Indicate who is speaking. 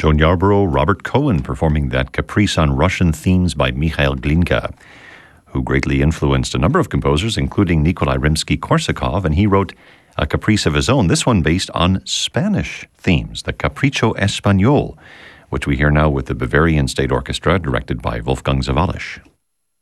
Speaker 1: Joan Yarborough, Robert Cohen performing that Caprice on Russian Themes by Mikhail Glinka, who greatly influenced a number of composers, including Nikolai Rimsky-Korsakov, and he wrote a caprice of his own, this one based on Spanish themes, the Capricho Español, which we hear now with the Bavarian State Orchestra, directed by Wolfgang Sawallisch.